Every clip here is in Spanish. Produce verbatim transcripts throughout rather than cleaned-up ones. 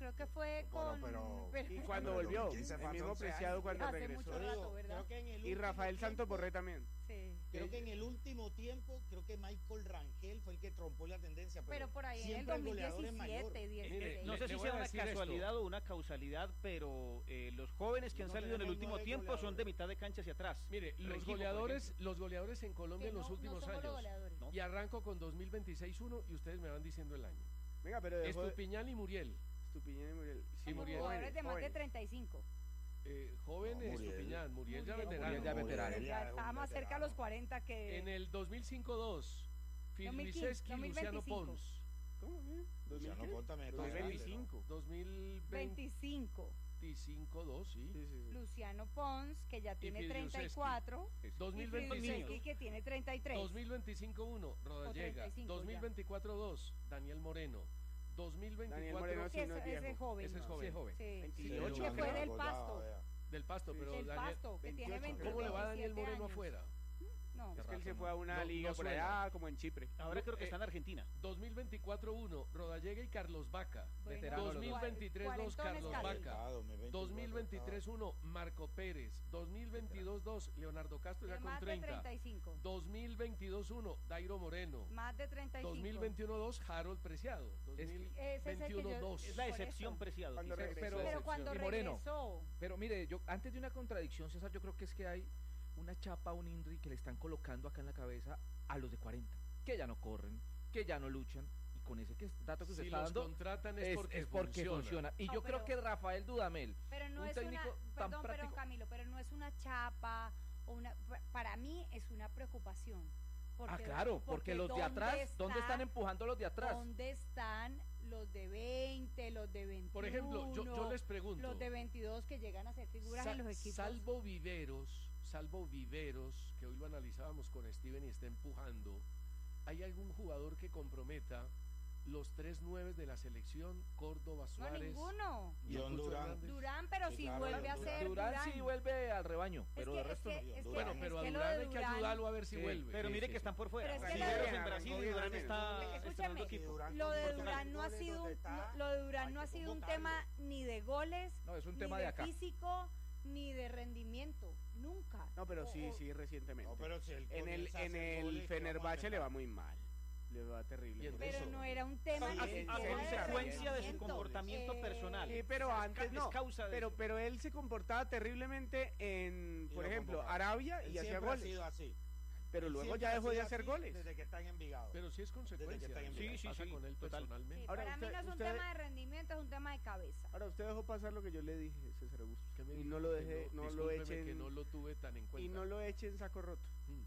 creo que fue con... Bueno, pero, y cuando volvió, el mismo Preciado cuando hace regresó. mucho rato, ¿verdad? Creo que en el Y Rafael tiempo, Santos Borré también. Sí. Creo que en el último tiempo, creo que Michael Rangel fue el que trompó la tendencia. Pero, Pero por ahí en el siempre dos mil goleador es mayor. diecisiete, Mire, dieciséis. no Le- sé le si voy sea a una decir casualidad esto. o una causalidad, pero eh, los jóvenes que han No salido en el tenemos último nueve tiempo son goleadores. de mitad de cancha hacia atrás. Mire, los Rengifo, por goleadores, ejemplo. los goleadores en Colombia Que en los no- últimos no somos los años. goleadores. No. Y arranco con dos mil veintiséis uno y ustedes me van diciendo el año. Venga, pero dejó de- Estupiñán y Muriel. Estupiñán y Muriel. Sí, Somos Muriel. jugadores de más de Jóvenes. treinta y cinco. Eh, joven No, Muriel. Estupiñán, Muriel ya Muriel. veterano. Muriel ya veterano. Muriel Ya es un estaba más cerca a veterano. los cuarenta que... En el dos mil cinco dos, dos mil quince, Filiseski, Luciano dos mil veinticinco. Pons. ¿Cómo? ¿Dos Luciano mil qué? Pons también está dos mil grande, veinticinco. dos mil veinticinco. veinticinco dos, sí. Sí, sí, sí. Luciano Pons, que ya tiene Fidriusewski. treinta y cuatro. dos mil Y veinticinco. Fidriusewski, que tiene treinta y tres. dos mil veinticinco uno, Rodallega. treinta y cinco dos mil veinticuatro dos, Daniel Moreno. dos mil veinticuatro Daniel Moreno Sí, sí, no ese, es viejo. ese es joven. Ese es Sí, joven. es joven. Sí. veintiocho, que creo. fue del Ya, Pasto. vea. Del Pasto, Sí, pero del Daniel, Pasto, que tiene veintiocho. veinte, ¿cómo le va a Daniel veintisiete Moreno años. afuera? No. Es que él se fue a una No, liga no por suena. allá, como en Chipre. Ahora creo que Eh, está en Argentina. dos mil veinticuatro uno, Rodallega y Carlos Vaca. Bueno, Veterano los dos. dos mil veintitrés dos, cuarentones Carlos casi. Vaca. Ah, dos mil veinticuatro, dos mil veintitrés uno, Marco Pérez. dos mil veintidós dos, Leonardo Castro ya De con más de treinta. treinta y cinco. dos mil veintidós uno, Dairo Moreno. Más de treinta y cinco. dos mil veintiuno dos, Harold Preciado. Es que- Ese es el que dos mil veintiuno yo- dos. Es la Por excepción eso. Preciado. Cuando quizás. regresó. Pero- Pero cuando y Moreno. regresó... Pero mire, yo antes de una contradicción, César, yo creo que es que hay una chapa, un INRI que le están colocando acá en la cabeza a los de cuarenta, que ya no corren, que ya no luchan, y con ese que, dato que usted Si está los dando contratan es, es, porque, es porque funciona. funciona. Y No, yo creo pero- que Rafael Dudamel, Pero no un es técnico una, tan perdón, práctico. pero Camilo, pero no es una chapa o una, para mí es una preocupación. Ah, claro, porque, los de ¿dónde atrás, ¿dónde está- están empujando los de atrás? ¿Dónde están los de veinte, los de veintiuno? Por ejemplo, yo- yo les pregunto. Los de veintidós que llegan a ser figuras Sa- en los equipos. Salvo Viveros, salvo Viveros, que hoy lo analizábamos con Steven y está empujando, ¿hay algún jugador que comprometa los tres nueves de la selección? Córdoba, No, Suárez. ninguno. y John Alfonso Durán. Hernández? Durán, pero Sí, si claro, vuelve a Durán. ser Durán, Durán. sí vuelve al rebaño, pero es de que, resto es no. que, es que- Bueno, es pero a que lo Durán de hay que Durán- ayudarlo a ver si Sí. vuelve. Pero Sí, mire sí, que sí. están por fuera. Pero es que Viveros lo de- en Brasil y Durán- Durán Durán- está Escúchame, estrenando equipo. Durán Lo de con Durán no ha goles sido donde un, está, no, lo de Durán hay no ha que sido un convocarlo. tema ni de goles, No, es un ni tema de, de acá. físico, ni de rendimiento, nunca. No, pero O- sí, o- sí, recientemente. No, pero si él en el, comienza a en hacer el goles, ¿qué Fenerbahce vamos a le va inventar? muy mal. Le va terrible. Y el Pero Eso. no era un tema Sí, ni a, siquiera a sí, de consecuencia de su rendimiento. comportamiento Eh, personal. Sí, pero Es antes ca- no. es causa de pero, eso. pero él se comportaba terriblemente en, Y por lo ejemplo, convocaba. Arabia Él y hacía siempre ha goles. sido así. Pero Él luego siempre ya ha dejó de sido hacer así goles. Desde que está en Envigado. Pero sí es consecuencia. está en de lo que Sí, sí, pasa sí, con él total. personalmente. Sí, Ahora, para usted- mí no es un usted- tema de rendimiento, es un tema de cabeza. Ahora usted dejó pasar lo que yo le dije, César Augusto. Que me Y dijo no lo que dejé, no, lo discúlpeme echen que no lo tuve tan en cuenta. y no lo echen saco roto.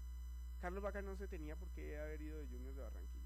Mm. Carlos Vaca no se tenía por qué haber ido de Junior de Barranquilla.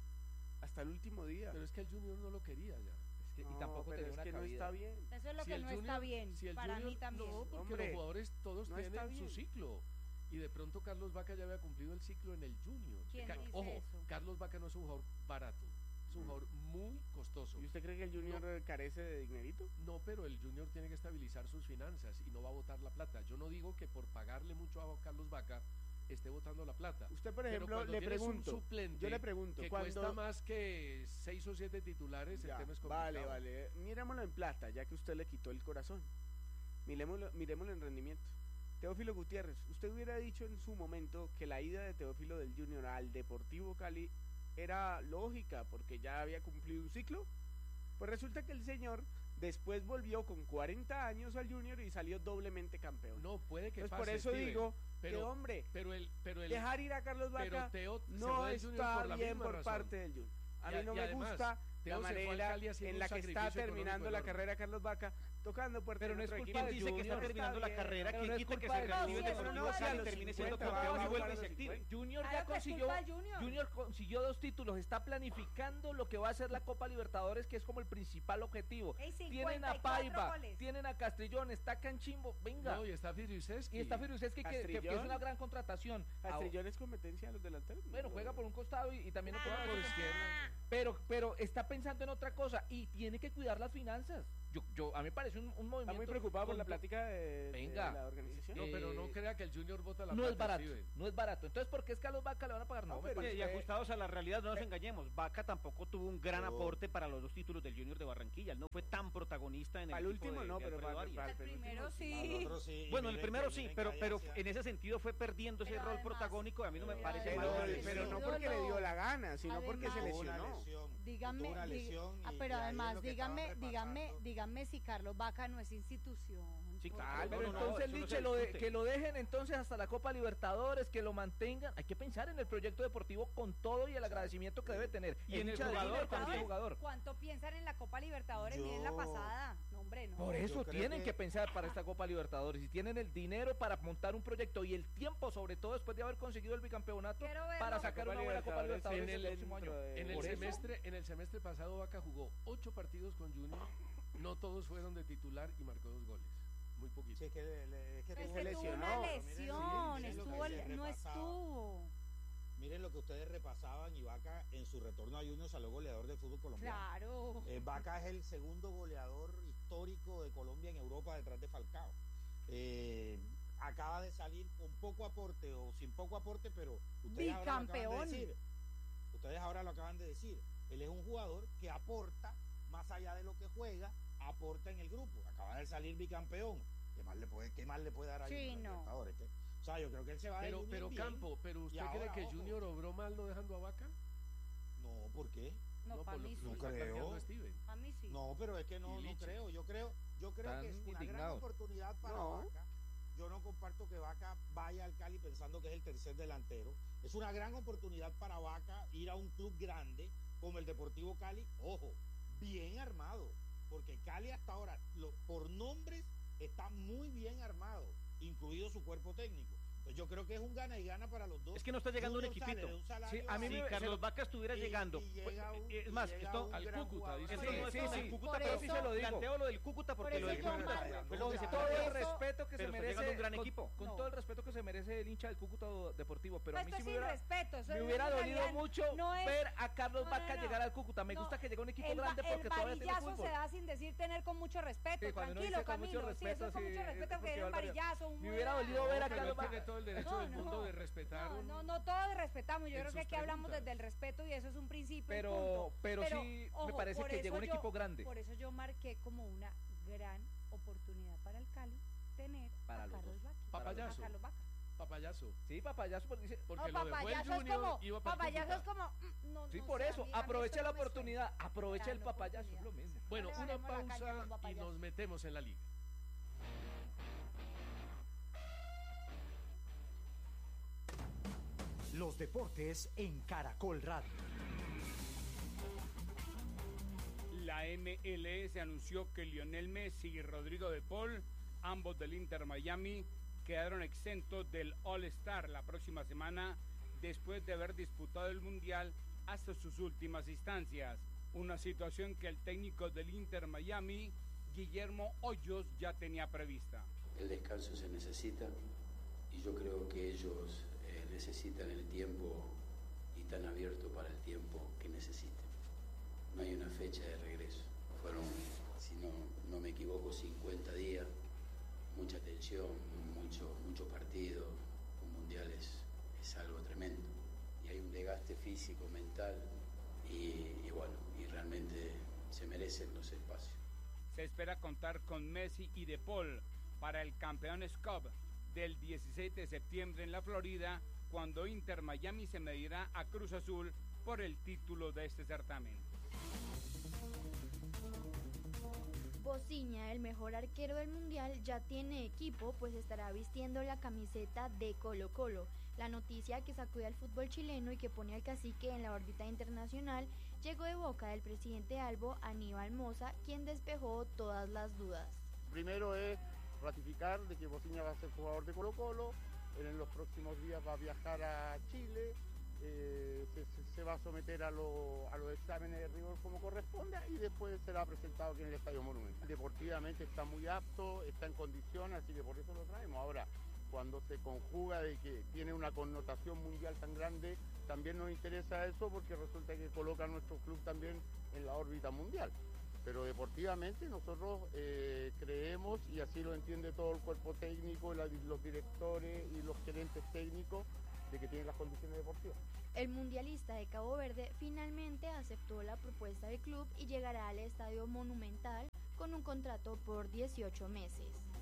Hasta el último día. Pero es que el Junior no lo quería ya. Es que- No, y tampoco pero tenía es una que no cabida. está bien. Eso es lo Si que el no Junior- está bien, si el para Junior- mí también. No, porque Hombre, los jugadores todos no está tienen bien. su ciclo. Y de pronto Carlos Vaca ya había cumplido el ciclo en el Junior. ¿Quién Ca- dice Ojo, eso? Carlos Vaca no es un jugador barato. Es un jugador muy costoso. ¿Y usted cree que el Junior No. carece de dinerito? No, pero el Junior tiene que estabilizar sus finanzas y no va a botar la plata. Yo no digo que por pagarle mucho a Carlos Vaca esté botando la plata. Usted, por Pero ejemplo, cuando le tienes un pregunto, suplente yo le pregunto, que cuando- cuesta más que seis o siete titulares, Ya, el tema es complicado. vale, vale. Miremoslo en plata, ya que usted le quitó el corazón. Miremoslo, miremoslo en rendimiento. Teófilo Gutiérrez, usted hubiera dicho en su momento que la ida de Teófilo del Junior al Deportivo Cali era lógica porque ya había cumplido un ciclo. Pues resulta que el señor después volvió con cuarenta años al Junior y salió doblemente campeón. No, puede que Pues pase, por eso Steven, digo pero, que, hombre, pero el, pero el, dejar ir a Carlos pero Vaca Teo se no fue del Junior está por la bien misma por razón. parte del Junior. A Y mí a- no y me además, gusta Teo la se fue al manera Cali haciendo en un la que está sacrificio terminando económico la enorme. carrera Carlos Vaca, tocando puertas Pero en no es otro culpa equipo. del ¿Quién dice que está Junior, terminando la está carrera? bien. ¿Quién Pero no quita es que culpa se del reactive Junior, de no, Deportivo no, sí, a Cali y los termine siendo cincuenta va, campeón va, y vuelve va, y se va, active? Junior Claro ya que es consiguió, culpa de Junior. Junior consiguió dos títulos, está planificando lo que va a ser la Copa Libertadores, que es como el principal objetivo. Ey, Tienen a cincuenta y cuatro Paiva, goles. tienen a Castrillón, está Canchimbo, venga. No, y está Fidriusewski. Y está Firuzewski, que, que, que es Castrillón. una gran contratación. Castrillón es competencia de los delanteros. Bueno, juega por un costado y, y también lo Ah. juega por por izquierda. izquierda. Pero, pero está pensando pensando en otra cosa y tiene que cuidar las finanzas. Yo, yo a mí me parece un, un movimiento. Está muy preocupado por la condu- plática de, de Venga. la organización. No, Eh, pero no crea que el Junior vota la No plata, es barato, Steven. no es barato. Entonces, ¿por qué es Carlos Vaca le van a pagar? No, No, me pero parece. Y ajustados a la realidad, no nos engañemos. Vaca tampoco tuvo un gran Yo- aporte para los dos títulos del Junior de Barranquilla. Él no fue tan protagonista en el Al equipo último de- no, de pero Alfredo para, Arias. para El penúltimo primero sí. Al sí. otro sí, y Bueno, el miren primero que- sí, miren pero, que ahí pero hacía- en ese sentido fue perdiendo ese Pero rol además- protagónico. A mí no me Pero parece Pero, mal. además- pero no ídolo. porque le dio la gana, sino porque se Además- Tuvo una lesionó. lesión, Dígame, tuvo una di- lesión ah, y- pero y ahí es además, lo que estaban dígame, dígame, repasando. dígame si Carlos Vaca no es institución. Sí, porque- claro, Pero no, no, entonces, eso no se Liche, lo de- discute. que lo dejen entonces hasta la Copa Libertadores, que lo mantengan. Hay que pensar en el proyecto deportivo con todo y el agradecimiento que debe tener. Y en el hincha de jugador River con ese también. jugador. ¿Cuánto piensan en la Copa Libertadores? Yo- Miren la pasada. No, hombre, no. Por Yo eso creo tienen que... que- pensar para esta Copa Libertadores. Y tienen el dinero para montar un proyecto y el tiempo, sobre todo después de haber conseguido el bicampeonato, Quiero verlo. para sacar Copa una buena Copa Libertadores Libertadores en el el- próximo año. dentro de- En el Por eso- semestre, en el semestre pasado Vaca jugó ocho partidos con Junior, no todos fueron de titular y marcó dos goles, muy poquito. Sí, es que, le- le- es que Pero es tuvo- que tuvo lesionó. una Miren, lesión, miren lo que estuvo, se no repasaba. estuvo. Miren lo que ustedes repasaban y Vaca en su retorno a Junior salió goleador del fútbol colombiano. Claro. Eh, Vaca es el segundo goleador histórico de Colombia en Europa detrás de Falcao. Eh, acaba de salir con poco aporte o sin poco aporte, pero ustedes ahora lo acaban Bicampeón. de decir. Ustedes ahora lo acaban de decir. Él es un jugador que aporta más allá de lo que juega, aporta en el grupo. Acaba de salir bicampeón. ¿Qué más le puede, qué más le puede dar a Sí, Junior no. Libertadores? ¿Qué? O sea, yo creo que él se va de Pero, Junior pero bien. Campo, ¿pero usted cree ahora, que ojo. Junior obró mal no dejando a Vaca? No, ¿por qué? No, para por lo mí que sí. nos está creo. planteando Steven. A mí sí. No, pero es que no, Y no Liche. creo. Yo creo, yo creo Están que es una gran indignados. oportunidad para No. Vaca. Yo no comparto que Vaca vaya al Cali pensando que es el tercer delantero. Es una gran oportunidad para Vaca ir a un club grande como el Deportivo Cali. Ojo, bien armado. Porque Cali hasta ahora, lo- por nombres, está muy bien armado, incluido su cuerpo técnico. Entonces yo creo que es un gana y gana para los dos. Es que no está llegando un Junior sale equipito. de un salario Sí, a mí Si me- alto Carlos se- Vaca estuviera y- llegando. y pues, llega un- es y más, llega esto, un al gran Cúcuta, jugador. dice esto Sí, no es sí, con sí. el Cúcuta, Por pero eso- sí se lo digo. Planteo lo del Cúcuta Por porque eso lo del yo Cúcuta mar- fue lo Con que se todo Por el eso- respeto que pero se está merece, llegando un gran con, equipo. con No. todo el respeto que se merece el hincha del Cúcuta Deportivo, pero a Pues mí esto sí es me sin hubiera, respeto. Eso me es hubiera una dolido realidad. mucho No es- ver a Carlos no, no, Vaca no. llegar al Cúcuta. Me No, gusta que llegue a un equipo el, va- grande porque el todavía tiene varillazo fútbol. se da sin decir tener con mucho respeto. Sí, cuando uno Tranquilo, dice con mucho Camilo. sí, respeto, eso es con sí, mucho es respeto porque que era un va variando. varillazo. un Me hubiera muy- dolido ver a Pero Carlos él Vaca. tiene todo el derecho No, del no. mundo de respetar No, un- no, no todos respetamos. Yo en creo que sus aquí hablamos preguntas. desde el respeto y eso es un principio. y Pero, punto. pero, sí me ojo, parece por que llegó un eso yo- equipo grande. Por eso yo marqué como una gran oportunidad para el Cali tener Para a los Carlos dos. Vaca. Papayazo. A Carlos Vaca. Papayazo. Sí, papayazo, porque dice, Porque no, lo dejó el papayazo es Junior, como, iba para el papayazo es Cúcuta. como, mm, no, sí, no por sé, a eso, mí- a mí aprovecha esto la no me suena. oportunidad, aprovecha el Gran papayazo, es oportunidad. lo mismo. Bueno, No le una valemos la caña pausa con y papayazo. nos metemos en la liga. Los deportes en Caracol Radio. La M L S anunció que Lionel Messi y Rodrigo de Paul, ambos del Inter Miami, quedaron exentos del All-Star la próxima semana después de haber disputado el Mundial hasta sus últimas instancias. Una situación que el técnico del Inter Miami, Guillermo Hoyos, ya tenía prevista. El descanso se necesita y yo creo que ellos eh, necesitan el tiempo y están abiertos para el tiempo que necesiten. No hay una fecha de regreso. Fueron, si no, no me equivoco, cincuenta días, mucha tensión, mucho, mucho partido. Un mundial es, es algo tremendo. Y hay un desgaste físico, mental y, y bueno, y realmente se merecen los espacios. Se espera contar con Messi y de Paul para el Campeones Cup del dieciséis de septiembre en la Florida, cuando Inter Miami se medirá a Cruz Azul por el título de este certamen. Bociña, el mejor arquero del mundial, ya tiene equipo, pues estará vistiendo la camiseta de Colo Colo. La noticia que sacude al fútbol chileno y que pone al cacique en la órbita internacional llegó de boca del presidente Albo, Aníbal Mosa, quien despejó todas las dudas. Primero es ratificar de que Bociña va a ser jugador de Colo Colo, en los próximos días va a viajar a Chile, eh, se, se, se va a someter a, lo, a los exámenes de rigor como corresponda y después será presentado aquí en el Estadio Monumental. Deportivamente está muy apto, está en condiciones, así que por eso lo traemos. Ahora, cuando se conjuga de que tiene una connotación mundial tan grande, también nos interesa eso porque resulta que coloca a nuestro club también en la órbita mundial. Pero deportivamente nosotros eh, creemos, y así lo entiende todo el cuerpo técnico, la, los directores y los gerentes técnicos, de que tienen las condiciones deportivas. El mundialista de Cabo Verde finalmente aceptó la propuesta del club y llegará al Estadio Monumental con un contrato por dieciocho meses.